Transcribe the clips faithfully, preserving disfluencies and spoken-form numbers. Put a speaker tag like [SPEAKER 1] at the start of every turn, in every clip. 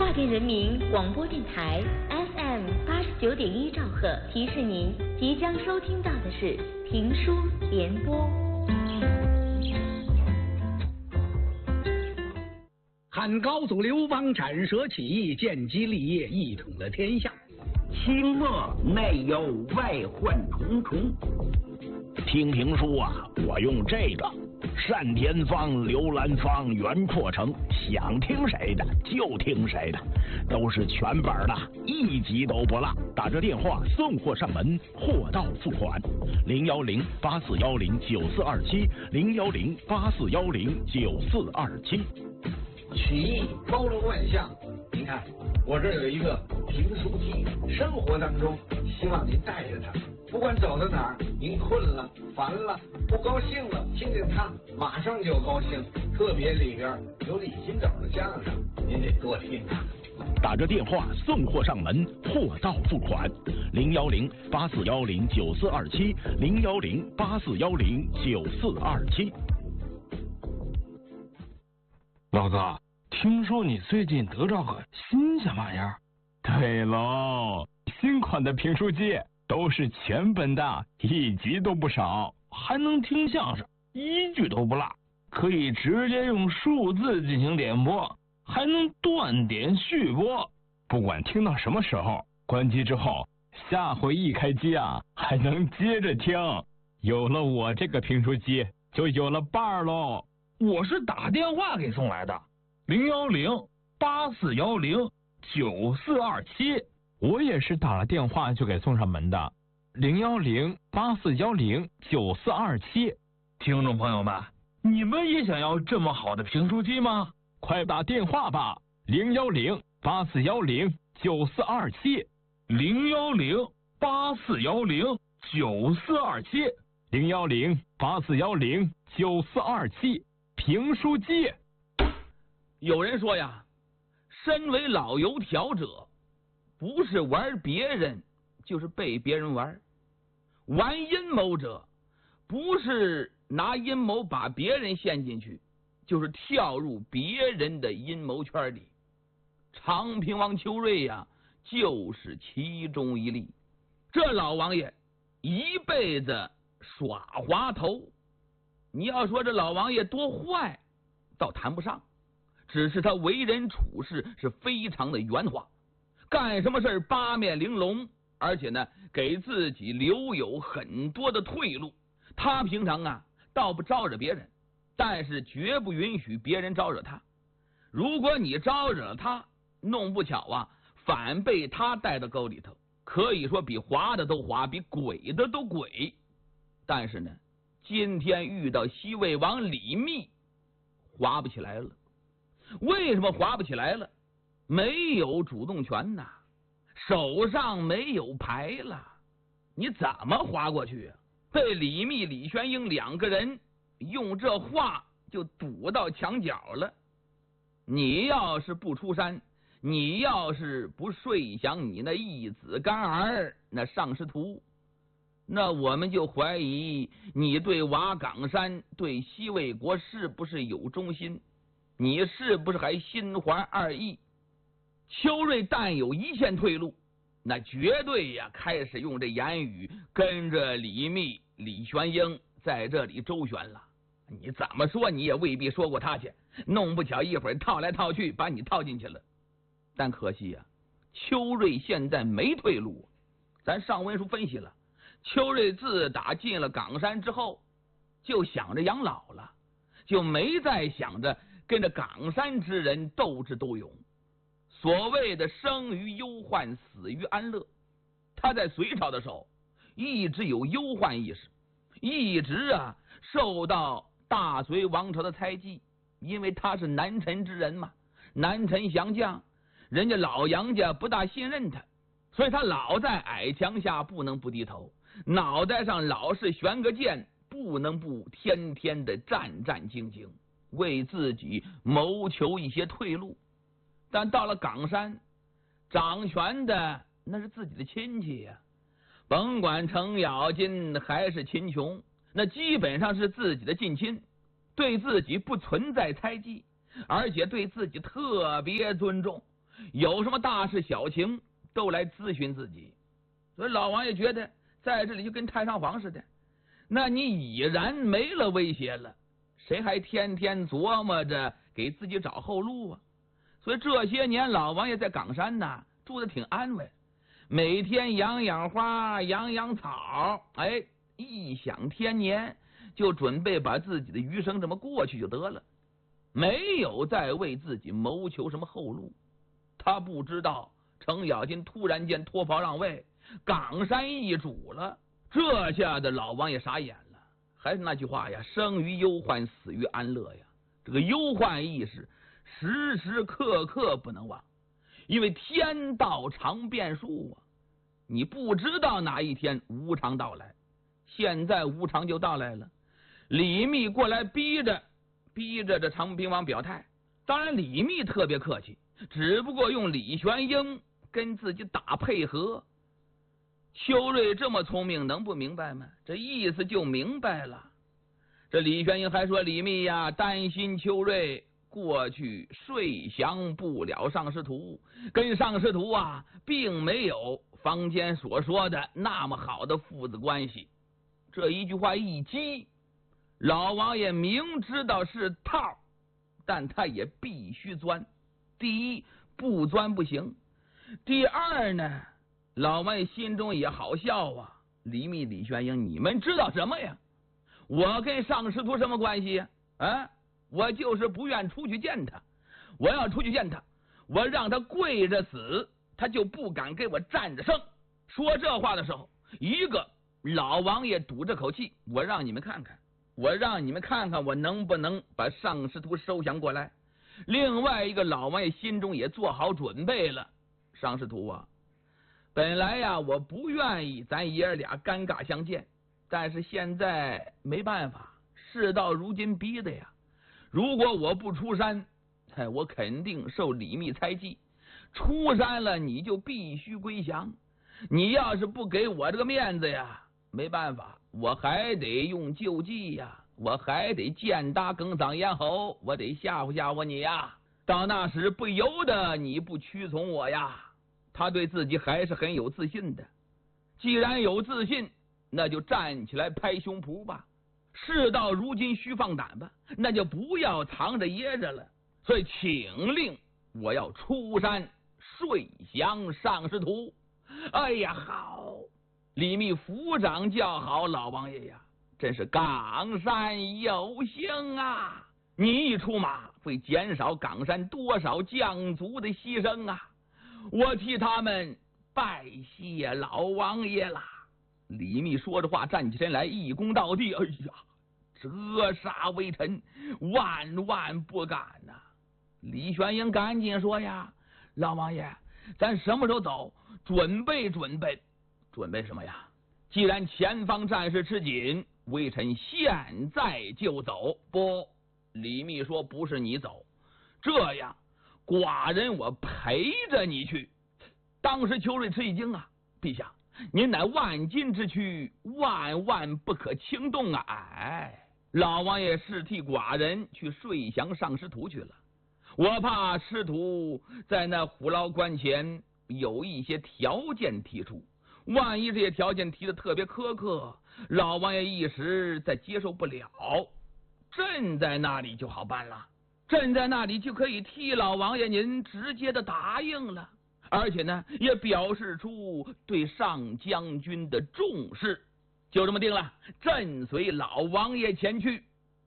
[SPEAKER 1] 大连人民广播电台 F M 八十九点一兆赫提示您，即将收听到的是评书联播。
[SPEAKER 2] 汉高祖刘邦斩蛇起义，建基立业，一统了天下。
[SPEAKER 3] 清末内忧外患重重。
[SPEAKER 4] 听评书啊，我用这个单田芳、刘兰芳、袁阔成，想听谁的就听谁的，都是全本的，一集都不落。打这电话送货上门，货到付款。零幺零八四幺零九四二七，零幺零八四幺零九四二七。
[SPEAKER 5] 曲艺包罗万象，您看我这有一个评书机，生活当中希望您带着它，不管走到哪儿，您困了、烦了、不高兴了，听见它马上就高兴。特别里边有李金斗的相声，您得多听啊。
[SPEAKER 4] 打着电话送货上门，货到付款。零幺零八四幺零九四二七，零幺零八四幺零九四二七。
[SPEAKER 6] 老子听说你最近得着个新鲜玩意儿？
[SPEAKER 7] 对喽，新款的评书机都是全本的，一集都不少，
[SPEAKER 6] 还能听相声，一句都不落，可以直接用数字进行点播，还能断点续播，
[SPEAKER 7] 不管听到什么时候，关机之后，下回一开机啊，还能接着听。有了我这个评书机，就有了伴儿喽。
[SPEAKER 6] 我是打电话给送来的，零幺零八四幺零九四二七。
[SPEAKER 7] 我也是打了电话就给送上门的，零幺零八四幺零九四二七。
[SPEAKER 6] 听众朋友们，你们也想要这么好的评书机吗？
[SPEAKER 7] 快打电话吧，零幺零八四幺零九四二七，
[SPEAKER 6] 零幺零八四幺零九四二七，
[SPEAKER 7] 零幺零八四幺零九四二七。评书机。
[SPEAKER 8] 有人说呀，身为老油条者，不是玩别人，就是被别人玩。玩阴谋者，不是拿阴谋把别人陷进去，就是跳入别人的阴谋圈里。长平王邱瑞呀，就是其中一例。这老王爷一辈子耍滑头。你要说这老王爷多坏，倒谈不上，只是他为人处事是非常的圆滑，干什么事八面玲珑，而且呢给自己留有很多的退路。他平常啊倒不招惹别人，但是绝不允许别人招惹他。如果你招惹了他，弄不巧啊反被他带到沟里头，可以说比滑的都滑，比鬼的都鬼。但是呢今天遇到西魏王李密，滑不起来了。为什么滑不起来了？没有主动权呐，手上没有牌了，你怎么滑过去啊？被李密、李玄英两个人用这话就堵到墙角了。你要是不出山，你要是不睡降你那义子干儿，那上师徒，那我们就怀疑你对瓦岗山、对西魏国是不是有忠心，你是不是还心怀二意？邱瑞但有一线退路，那绝对呀开始用这言语跟着李密、李玄英在这里周旋了。你怎么说你也未必说过他去，弄不巧一会儿套来套去把你套进去了。但可惜呀，邱瑞现在没退路。咱上文书分析了，邱瑞自打进了岗山之后，就想着养老了，就没再想着跟着岗山之人斗智斗勇。所谓的生于忧患，死于安乐，他在隋朝的时候一直有忧患意识，一直啊受到大隋王朝的猜忌，因为他是南陈之人嘛，南陈降将，人家老杨家不大信任他，所以他老在矮墙下不能不低头，脑袋上老是悬个剑，不能不天天的战战兢兢，为自己谋求一些退路。但到了岗山，掌权的那是自己的亲戚呀、啊，甭管程咬金还是秦琼，那基本上是自己的近亲，对自己不存在猜忌，而且对自己特别尊重， 有什么大事小情都来咨询自己。所以老王爷觉得在这里就跟太上皇似的，那你已然没了威胁了，谁还天天琢磨着给自己找后路啊？所以这些年老王爷在岗山呐住的挺安稳，每天养养花养养草，哎，异想天年，就准备把自己的余生这么过去就得了，没有再为自己谋求什么后路。他不知道程咬金突然间脱袍让位，岗山易主了，这下子老王爷傻眼了。还是那句话呀，生于忧患，死于安乐呀。这个忧患意识时时刻刻不能忘，因为天道常变数啊，你不知道哪一天无常到来。现在无常就到来了，李密过来逼着逼着这长平王表态。当然李密特别客气，只不过用李玄英跟自己打配合。邱瑞这么聪明，能不明白吗？这意思就明白了。这李玄英还说李密呀，担心邱瑞过去睡降不了尚师徒，跟尚师徒啊并没有坊间所说的那么好的父子关系。这一句话一激，老王爷明知道是套，但他也必须钻。第一，不钻不行；第二呢，老王爷心中也好笑啊。李密、李玄英，你们知道什么呀？我跟尚师徒什么关系呀？啊，我就是不愿出去见他。我要出去见他，我让他跪着死，他就不敢给我站着生。说这话的时候，一个老王爷赌这口气，我让你们看看，我让你们看看我能不能把尚师徒收降过来。另外一个老王爷心中也做好准备了，尚师徒啊，本来呀我不愿意咱爷儿俩尴尬相见，但是现在没办法，事到如今逼的呀。如果我不出山，我肯定受李密猜忌，出山了你就必须归降。你要是不给我这个面子呀，没办法，我还得用救济呀，我还得剑搭梗嗓咽喉，我得吓唬吓唬你呀。到那时不由得你不屈从我呀。他对自己还是很有自信的，既然有自信，那就站起来拍胸脯吧。事到如今需放胆吧，那就不要藏着掖着了。所以请令我要出山睡降尚师徒。哎呀，好！李密抚掌叫好，老王爷呀，真是岗山有幸啊！你一出马，会减少岗山多少将卒的牺牲啊！我替他们拜谢老王爷啦！李密说着话，站起身来，一躬到地。哎呀，折杀微臣，万万不敢呐、啊！李玄英赶紧说呀：“老王爷，咱什么时候走？准备准备，准备什么呀？既然前方战事吃紧，微臣现在就走。”不，李密说：“不是你走，这样寡人我陪着你去。”当时邱瑞吃一惊啊，陛下，您乃万金之躯，万万不可轻动啊！哎，老王爷是替寡人去睡降尚师徒去了，我怕师徒在那虎牢关前有一些条件提出，万一这些条件提的特别苛刻，老王爷一时再接受不了，朕在那里就好办了，朕在那里就可以替老王爷您直接的答应了，而且呢也表示出对上将军的重视。就这么定了，朕随老王爷前去。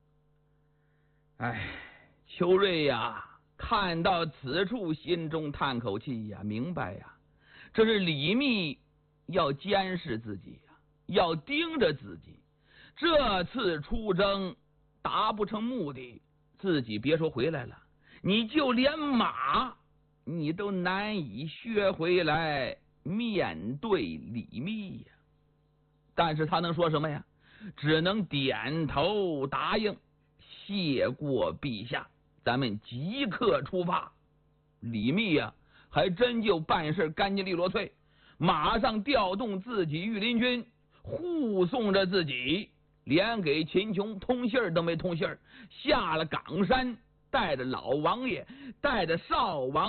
[SPEAKER 8] 哎，邱瑞呀，看到此处，心中叹口气呀，明白呀，这是李密要监视自己呀，要盯着自己。这次出征达不成目的，自己别说回来了，你就连马你都难以削回来面对李密呀。但是他能说什么呀？只能点头答应，谢过陛下，咱们即刻出发。李密呀、啊，还真就办事干净利落脆，马上调动自己御林军，护送着自己，连给秦琼通信都没通信，下了岗山，带着老王爷，带着少王